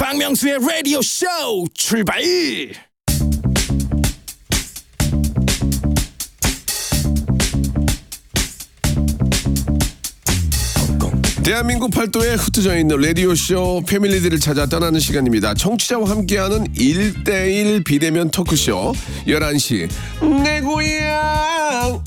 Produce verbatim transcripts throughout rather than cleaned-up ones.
박명수의 라디오 쇼 출발! 대한민국 팔도에 흩어져 있는 라디오쇼 패밀리들을 찾아 떠나는 시간입니다. 청취자와 함께하는 일 대일 비대면 토크쇼 열한 시 내 고향.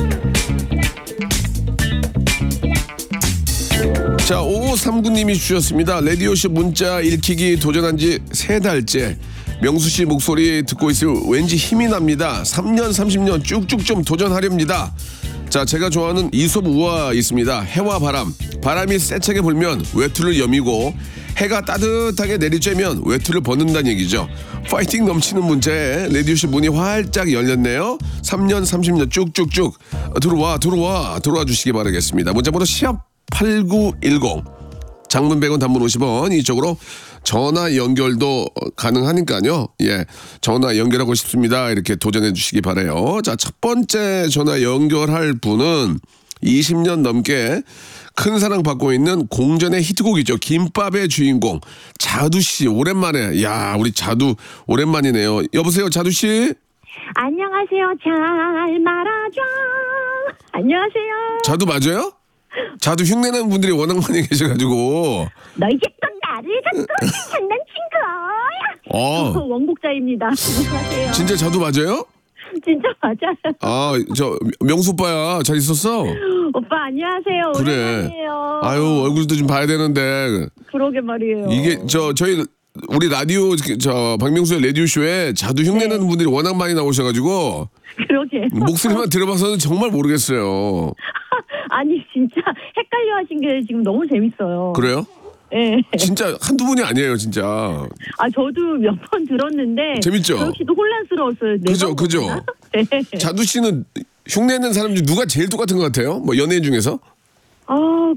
자, 오오삼구 님이 주셨습니다. 라디오쇼 문자 읽히기 도전한 지 세 달째. 명수씨 목소리 듣고 있으면 왠지 힘이 납니다. 삼 년 삼십 년 쭉쭉 좀 도전하렵니다. 자, 제가 좋아하는 이솝 우화 있습니다. 해와 바람. 바람이 세차게 불면 외투를 여미고 해가 따뜻하게 내리쬐면 외투를 벗는다는 얘기죠. 파이팅 넘치는 문자에 라디오쇼 문이 활짝 열렸네요. 삼 년 삼십 년 쭉쭉쭉 들어와 들어와 들어와 주시기 바라겠습니다. 문자번호 시합 팔구일공, 장문 백 원, 단문 오십 원, 이쪽으로 전화 연결도 가능하니까요. 예, 전화 연결하고 싶습니다. 이렇게 도전해 주시기 바라요. 자, 첫 번째 전화 연결할 분은 이십 년 넘게 큰 사랑 받고 있는 공전의 히트곡이죠. 김밥의 주인공 자두 씨, 오랜만에. 야, 우리 자두 오랜만이네요. 여보세요, 자두 씨. 안녕하세요. 잘 말아줘. 안녕하세요. 자두 맞아요? 자두 흉내내는 분들이 워낙 많이 계셔가지고. 너 이제 또 나를 자꾸 장난친 거야. 어. 원곡자입니다. 안녕하세요. 진짜 자두 맞아요? 진짜 맞아요. 아, 저 명수 오빠야, 잘 있었어? 오빠 안녕하세요. 그래. 오랜만이에요. 아유, 얼굴도 좀 봐야 되는데. 그러게 말이에요. 이게 저 저희 우리 라디오 저 박명수의 라디오 쇼에 자두 흉내내는 네. 분들이 워낙 많이 나오셔가지고 그러게. 목소리만 들어봐서는 정말 모르겠어요. 아니 진짜 헷갈려 하신 게 지금 너무 재밌어요. 그래요? 네. 진짜 한두 분이 아니에요, 진짜. 아 저도 몇 번 들었는데 재밌죠? 저 역시도 혼란스러웠어요. 내가 그죠, 그죠. 그랬나? 네. 자두 씨는 흉내내는 사람 중 누가 제일 똑같은 것 같아요? 뭐 연예인 중에서? 아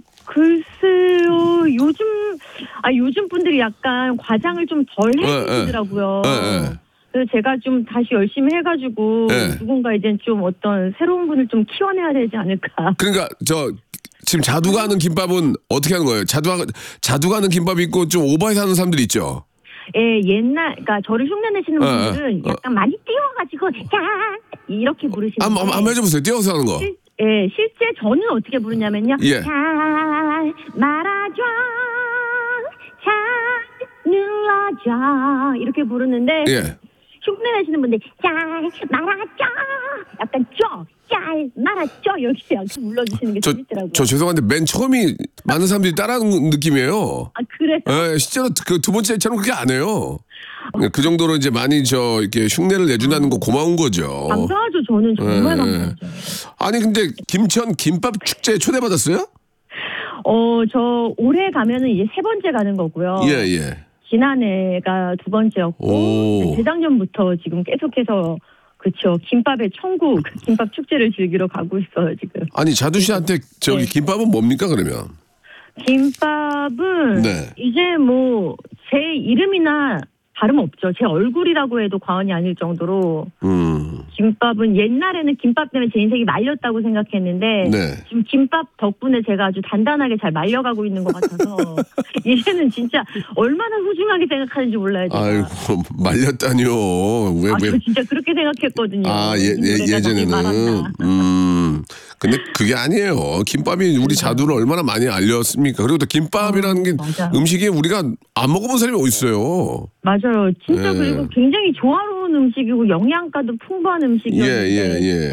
글쎄요. 요즘 아 요즘 분들이 약간 과장을 좀 덜 해주시더라고요. 네, 네. 그래서 제가 좀 다시 열심히 해가지고 네. 누군가 이제 좀 어떤 새로운 분을 좀 키워내야 되지 않을까. 그러니까 저 지금 자두가 하는 김밥은 어떻게 하는 거예요? 자두가 자두가 하는 김밥이 있고 좀 오버해서 하는 사람들이 있죠. 예, 옛날 그러니까 저를 흉내내시는 어, 분들은 어. 약간 많이 띄워가지고 자 이렇게 부르시는데. 한번 한번 한번 해줘보세요. 띄워서 하는 거. 실, 예, 실제 저는 어떻게 부르냐면요. 예. 잘 말아줘, 잘 눌러줘 이렇게 부르는데 예. 흉내내시는 분들 잘 말아줘, 약간 쪄, 잘 말아줘 이렇게 약간 불러주시는 게 저, 재밌더라고요. 저 죄송한데 맨 처음이 많은 사람들이 따라하는 느낌이에요. 아 그래요? 예, 실제로 그 두 번째처럼 그렇게 안 해요. 그 정도로 이제 많이 저 이렇게 흉내를 내준다는 거 고마운 거죠. 감사하죠. 저는 정말 예, 감사하죠. 아니 근데 김천 김밥 축제에 초대받았어요? 어, 저 올해 가면은 이제 세 번째 가는 거고요. 예, 예. 지난해가 두 번째였고 오. 재작년부터 지금 계속해서 그쵸 김밥의 천국 김밥 축제를 즐기러 가고 있어요 지금. 아니 자두 씨한테 저기 네. 김밥은 뭡니까 그러면? 김밥은 네. 이제 뭐 제 이름이나 다름없죠. 제 얼굴이라고 해도 과언이 아닐 정도로 음. 김밥은 옛날에는 김밥 때문에 제 인생이 말렸다고 생각했는데 네. 지금 김밥 덕분에 제가 아주 단단하게 잘 말려가고 있는 것 같아서 이제는 진짜 얼마나 소중하게 생각하는지 몰라요. 제가. 아이고 말렸다니요. 왜 아, 왜? 저 진짜 그렇게 생각했거든요. 아, 예, 예, 인물에다가 예전에는. 말한다. 음. 근데 그게 아니에요. 김밥이 우리 자두를 얼마나 많이 알렸습니까? 그리고 또 김밥이라는 게 어, 맞아. 음식이 우리가 안 먹어본 사람이 어디 있어요. 맞아요. 진짜 예. 그리고 굉장히 조화로운 음식이고 영양가도 풍부한 음식이었는데 예, 예, 예.